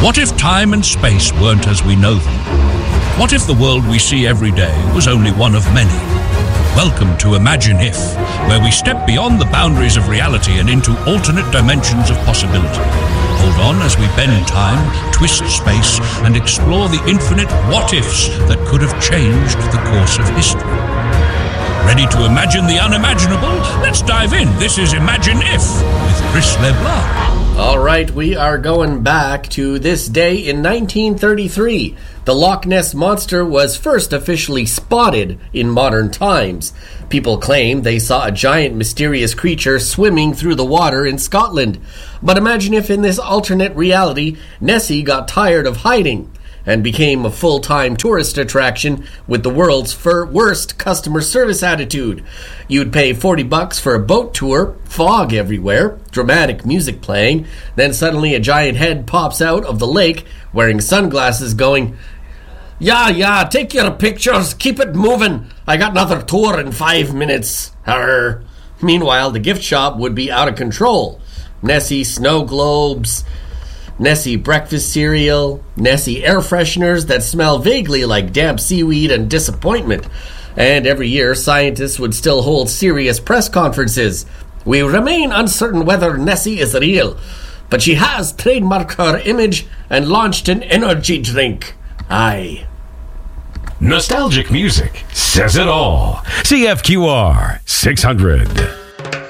What if time and space weren't as we know them? What if the world we see every day was only one of many? Welcome to Imagine If, where we step beyond the boundaries of reality and into alternate dimensions of possibility. Hold on as we bend time, twist space, and explore the infinite what-ifs that could have changed the course of history. Ready to imagine the unimaginable? Let's dive in. This is Imagine If with Chris LeBlanc. All right, we are going back to this day in 1933. The Loch Ness Monster was first officially spotted in modern times. People claim they saw a giant mysterious creature swimming through the water in Scotland. But imagine if in this alternate reality, Nessie got tired of hiding and became a full-time tourist attraction with the world's worst customer service attitude. You'd pay $40 for a boat tour, fog everywhere, dramatic music playing, then suddenly a giant head pops out of the lake wearing sunglasses going, Yeah, take your pictures, keep it moving. I got another tour in 5 minutes. Arr. Meanwhile, the gift shop would be out of control. Nessie snow globes, Nessie breakfast cereal, Nessie air fresheners that smell vaguely like damp seaweed and disappointment. And every year, scientists would still hold serious press conferences. We remain uncertain whether Nessie is real, but she has trademarked her image and launched an energy drink. Aye. Nostalgic music says it all. CFQR 600.